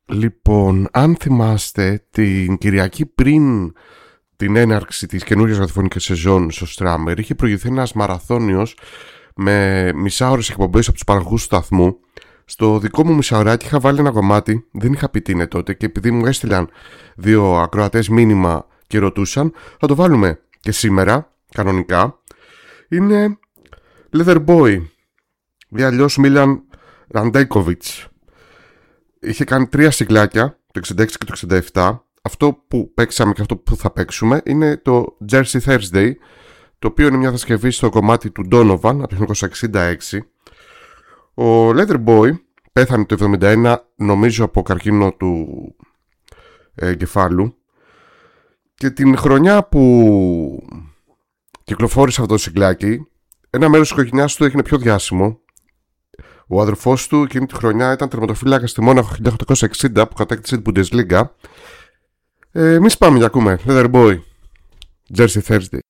Λοιπόν, αν θυμάστε την Κυριακή πριν την έναρξη της καινούργιας ραδιοφωνικής σεζόν στο Στράμερ, είχε προηγηθεί ένας μαραθώνιος με μισάωρες εκπομπές από τους παραγωγούς του σταθμού. Στο δικό μου μισάωράκι είχα βάλει ένα κομμάτι, δεν είχα πει τι είναι τότε, και επειδή μου έστειλαν δύο ακροατές μήνυμα και ρωτούσαν, θα το βάλουμε και κανονικά. Είναι Leather Boy, ή αλλιώς Μίλαν Ραντέικοβιτς. Είχε κάνει 3 συγκλάκια, το 66 και το 67. Αυτό που παίξαμε και αυτό που θα παίξουμε είναι το Jersey Thursday, το οποίο είναι μια διασκευή στο κομμάτι του Donovan από το 1966. Ο Leather Boy πέθανε το 1971, νομίζω από καρκίνο του εγκεφάλου, και την χρονιά που κυκλοφόρησε αυτό το συγκλάκι, ένα μέρος της οικογένειάς του έγινε πιο διάσημο. Ο αδερφός του εκείνη τη χρονιά ήταν τερματοφύλακας στη Μόναχο 1860 που κατέκτησε την Bundesliga. Εμείς πάμε και ακούμε Leather Boy, Jersey Thursday.